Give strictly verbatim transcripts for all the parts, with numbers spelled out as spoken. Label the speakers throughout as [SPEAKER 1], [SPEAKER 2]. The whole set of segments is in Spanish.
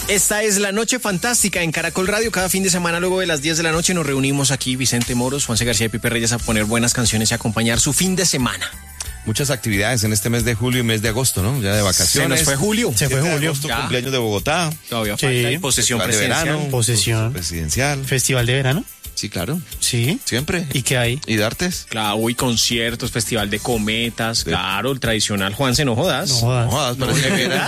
[SPEAKER 1] Esta es La Noche Fantástica en Caracol Radio. Cada fin de semana, luego de las diez de la noche, nos reunimos aquí, Vicente Moros, Juanse García y Pipe Reyes, a poner buenas canciones y acompañar su fin de semana.
[SPEAKER 2] Muchas actividades en este mes de julio y mes de agosto, ¿no? Ya de vacaciones.
[SPEAKER 1] Se nos fue julio.
[SPEAKER 3] Se fue julio.
[SPEAKER 2] Agosto,
[SPEAKER 1] Ya.
[SPEAKER 2] cumpleaños de Bogotá.
[SPEAKER 1] Todavía
[SPEAKER 3] Sí.
[SPEAKER 1] falta. Y posesión
[SPEAKER 2] Festival de
[SPEAKER 1] presidencial.
[SPEAKER 2] verano.
[SPEAKER 3] Posesión.
[SPEAKER 2] Presidencial.
[SPEAKER 3] Festival de verano.
[SPEAKER 2] Sí, claro.
[SPEAKER 3] Sí.
[SPEAKER 2] Siempre.
[SPEAKER 3] ¿Y qué hay?
[SPEAKER 2] ¿Y de artes?
[SPEAKER 1] Claro, uy, conciertos, festival de cometas, claro, el tradicional Juanse, no jodas.
[SPEAKER 3] No jodas.
[SPEAKER 2] No jodas, parece que era en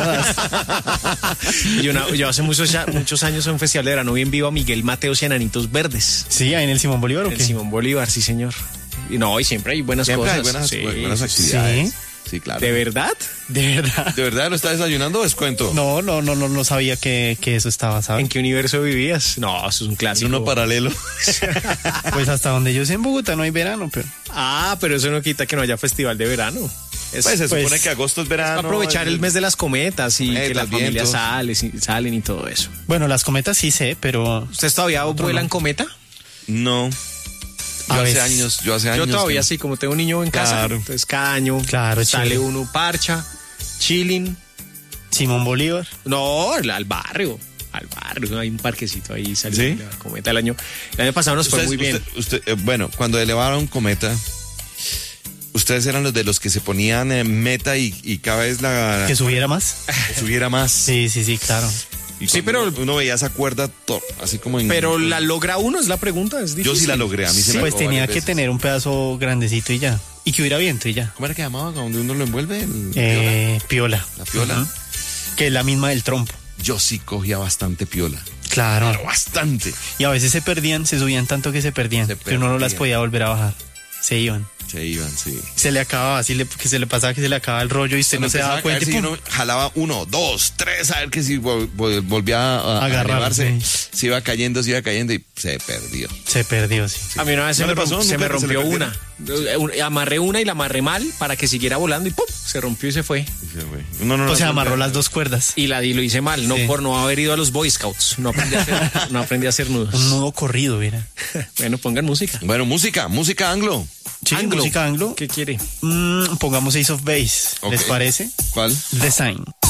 [SPEAKER 2] Bogotá.
[SPEAKER 1] Yo, una- yo hace muchos, ya- muchos años en un festival de verano vi en vivo a Miguel Mateos y Enanitos Verdes.
[SPEAKER 3] Sí, ahí en el Simón Bolívar, ¿o
[SPEAKER 1] El
[SPEAKER 3] qué?
[SPEAKER 1] Simón Bolívar, sí, señor. Y no, y siempre hay buenas
[SPEAKER 2] Siempre
[SPEAKER 1] cosas.
[SPEAKER 2] hay buenas,
[SPEAKER 1] Sí,
[SPEAKER 2] buenas
[SPEAKER 1] sí,
[SPEAKER 2] actividades.
[SPEAKER 3] Sí.
[SPEAKER 2] Sí, claro.
[SPEAKER 1] ¿De verdad?
[SPEAKER 3] De verdad.
[SPEAKER 2] ¿De verdad lo está desayunando o es cuento?
[SPEAKER 3] No, no, no, no, no sabía que, que eso estaba,
[SPEAKER 1] ¿En
[SPEAKER 3] ¿sabes?
[SPEAKER 1] qué universo vivías? No, eso es un
[SPEAKER 2] Es
[SPEAKER 1] clásico.
[SPEAKER 2] uno paralelo.
[SPEAKER 3] Pues hasta donde yo sé en Bogotá no hay verano, pero...
[SPEAKER 1] Ah, pero eso no quita que no haya festival de verano. Es
[SPEAKER 2] Pues se
[SPEAKER 3] Pues,
[SPEAKER 2] supone que agosto es verano.
[SPEAKER 1] para aprovechar el mes de las cometas y
[SPEAKER 2] Cometas,
[SPEAKER 1] que las familias
[SPEAKER 2] vientos.
[SPEAKER 1] salen, y- salen y todo eso.
[SPEAKER 3] Bueno, las cometas sí sé, pero...
[SPEAKER 1] ¿Ustedes todavía vuelan cometa?
[SPEAKER 2] No. Yo
[SPEAKER 3] A
[SPEAKER 2] hace
[SPEAKER 3] veces.
[SPEAKER 2] años, yo hace años.
[SPEAKER 1] Yo todavía
[SPEAKER 2] que-
[SPEAKER 1] sí, como tengo un niño en casa,
[SPEAKER 2] Claro.
[SPEAKER 1] entonces cada año
[SPEAKER 3] Claro,
[SPEAKER 1] sale
[SPEAKER 3] chévere.
[SPEAKER 1] uno parcha, chilling.
[SPEAKER 3] Simón Bolívar.
[SPEAKER 1] No, al, al barrio, al barrio, hay un parquecito ahí, sale
[SPEAKER 2] ¿Sí?
[SPEAKER 1] la cometa el año. El año pasado nos fue
[SPEAKER 2] Ustedes-
[SPEAKER 1] muy bien.
[SPEAKER 2] usted- usted, eh, bueno, cuando elevaron cometa, ustedes eran los de los que se ponían en meta y, y cada vez la
[SPEAKER 3] Que subiera más.
[SPEAKER 2] que subiera más.
[SPEAKER 3] Sí, sí, sí, claro.
[SPEAKER 2] Y
[SPEAKER 1] Sí,
[SPEAKER 2] cuando
[SPEAKER 1] pero-
[SPEAKER 2] uno veía esa cuerda to- así como en.
[SPEAKER 1] Pero la logra uno, es la pregunta, es difícil.
[SPEAKER 2] Yo sí la logré, a mí se me
[SPEAKER 3] Pues
[SPEAKER 2] acabó
[SPEAKER 3] tenía
[SPEAKER 2] varias
[SPEAKER 3] que
[SPEAKER 2] veces.
[SPEAKER 3] tener un pedazo grandecito y ya. Y que hubiera viento y ya.
[SPEAKER 2] ¿Cómo era que llamaba donde uno lo envuelve? El-
[SPEAKER 3] Eh, piola.
[SPEAKER 2] La piola.
[SPEAKER 3] Ujú. Que es la misma del trompo.
[SPEAKER 2] Yo sí cogía bastante piola.
[SPEAKER 3] Claro.
[SPEAKER 2] Pero bastante.
[SPEAKER 3] Y a veces se perdían, se subían tanto que se perdían.
[SPEAKER 2] Se
[SPEAKER 3] que uno no las
[SPEAKER 2] perdían.
[SPEAKER 3] podía volver a bajar. Se iban.
[SPEAKER 2] Se iban, sí.
[SPEAKER 3] Se le acababa, así le, que se le pasaba que se le acababa el rollo y usted
[SPEAKER 2] Cuando
[SPEAKER 3] no se
[SPEAKER 2] empezaba
[SPEAKER 3] daba
[SPEAKER 2] a caer,
[SPEAKER 3] cuenta. y
[SPEAKER 2] sí,
[SPEAKER 3] ¡pum!
[SPEAKER 2] uno jalaba uno, dos, tres, a ver que si vol- vol- volvía a, a
[SPEAKER 3] Agarrar,
[SPEAKER 2] elevarse,
[SPEAKER 3] sí.
[SPEAKER 2] se iba cayendo, se iba cayendo y se perdió.
[SPEAKER 3] Se perdió, sí.
[SPEAKER 1] A mí una vez se
[SPEAKER 2] ¿No
[SPEAKER 1] me,
[SPEAKER 2] le pasó?
[SPEAKER 1] romp- se
[SPEAKER 2] ¿Nunca
[SPEAKER 1] me
[SPEAKER 2] que se le
[SPEAKER 1] rompió
[SPEAKER 2] perdiera?
[SPEAKER 1] una. Un- Amarré una y la amarré mal para que siguiera volando y ¡pum! Se rompió y se fue.
[SPEAKER 2] Y se fue. Uno no
[SPEAKER 3] O
[SPEAKER 2] las
[SPEAKER 3] sea,
[SPEAKER 2] vuelve
[SPEAKER 3] amarró
[SPEAKER 2] a-
[SPEAKER 3] las dos cuerdas.
[SPEAKER 1] Y la di, lo hice mal, no
[SPEAKER 3] Sí.
[SPEAKER 1] por no haber ido a los Boy Scouts. No aprendí a hacer, no aprendí a hacer nudos.
[SPEAKER 3] Un nudo corrido, mira.
[SPEAKER 1] Bueno, pongan música.
[SPEAKER 2] Bueno, música, música anglo.
[SPEAKER 3] Sí,
[SPEAKER 1] Anglo.
[SPEAKER 3] música anglo.
[SPEAKER 1] ¿Qué quiere?
[SPEAKER 3] Mm, pongamos Ace of Base. ¿Les
[SPEAKER 2] Ok.
[SPEAKER 3] parece?
[SPEAKER 2] ¿Cuál?
[SPEAKER 3] The Sign.